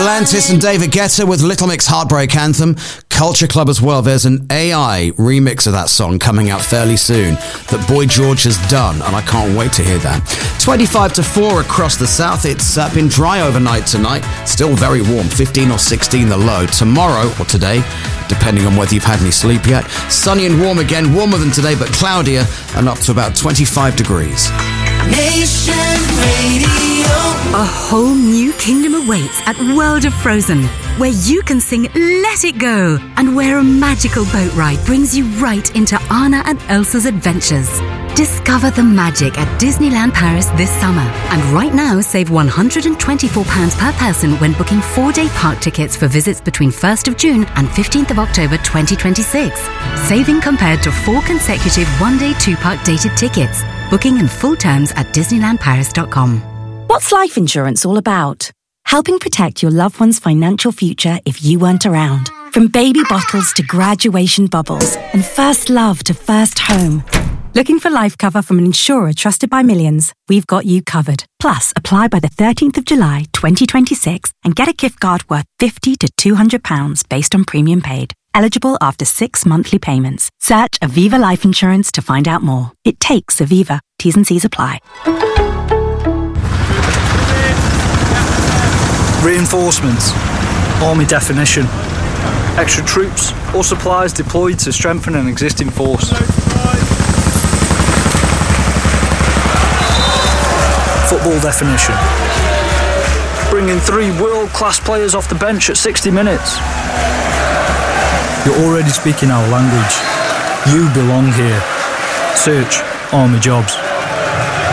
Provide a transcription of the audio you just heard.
Galantis and David Guetta with Little Mix Heartbreak Anthem. Culture Club as well. There's an AI remix of that song coming out fairly soon that Boy George has done, and I can't wait to hear that. 25 to 4 across the south. It's been dry overnight tonight. Still very warm, 15 or 16 the low. Tomorrow, or today, depending on whether you've had any sleep yet, sunny and warm again, warmer than today, but cloudier, and up to about 25 degrees. Nation Radio. A whole new kingdom awaits at World of Frozen, where you can sing Let It Go, and where a magical boat ride brings you right into Anna and Elsa's adventures. Discover the magic at Disneyland Paris this summer. And right now, save £124 per person when booking 4-day park tickets for visits between 1st of June and 15th of October 2026. Saving compared to 4 consecutive 1-day 2-park dated tickets. Booking and full terms at DisneylandParis.com. What's life insurance all about? Helping protect your loved one's financial future if you weren't around. From baby bottles to graduation bubbles, and first love to first home. Looking for life cover from an insurer trusted by millions? We've got you covered. Plus, apply by the 13th of July 2026 and get a gift card worth £50 to £200 based on premium paid. Eligible after 6 monthly payments. Search Aviva Life Insurance to find out more. It takes Aviva. T's and C's apply. Reinforcements. Army definition. Extra troops or supplies deployed to strengthen an existing force. Football definition. Bringing 3 world-class players off the bench at 60 minutes. You're already speaking our language. You belong here. Search Army Jobs.